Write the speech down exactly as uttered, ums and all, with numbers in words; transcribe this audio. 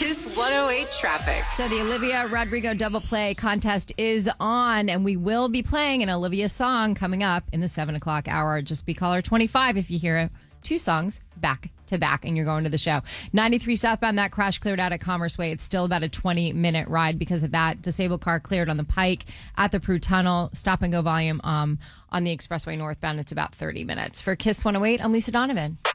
Kiss one oh eight traffic. So the Olivia Rodrigo double play contest is on, and we will be playing an Olivia song coming up in the seven o'clock hour. Just be caller twenty-five if you hear two songs back to back and you're going to the show. ninety-three southbound, that crash cleared out at Commerce Way. It's still about a twenty minute ride because of that. Disabled car cleared on the Pike at the Prue Tunnel. Stop and go volume um, on the expressway northbound. It's about thirty minutes. For Kiss one oh eight, I'm Lisa Donovan.